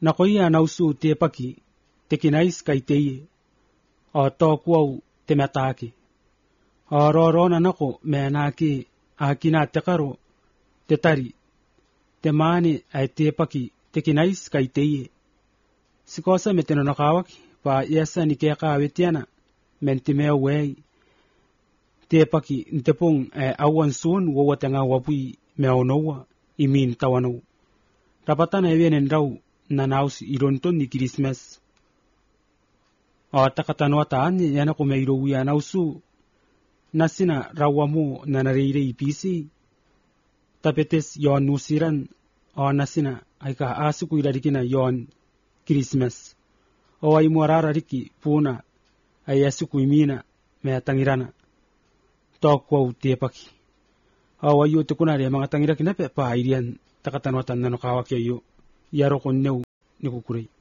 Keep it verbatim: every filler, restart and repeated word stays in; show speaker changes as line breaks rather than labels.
Na ko ia nausu te paki, te kinais kai teie, o tō kuau te metāke. O rorona nako me nāke a kina te karo, te tari, te maane ai te paki, te kinais kai teie. Sikosa me te nonakawaki, pa iasa ni kia ka awetiana, men te mea wei. Te paki ni te pong e awan suon wawa te ngā wapui mea onoua, i min tawanau. Rapatana e wenen rau na nausi i ronton ni Christmas. O takatanoa taane, yana ko me iro wia nausu, nasina rawa mo na nareire i pisi. Tapetes yon nusiran, o nasina ay ka asiku ilarikina yon Christmas. O ay muarara riki puna ay asiku imina mea tangirana. Tōkuau te paki. O ayo te kunare mga tangira kinape pa irian takatanoa tan nanokawaki ayo. Iaro kon neu ni kukurei.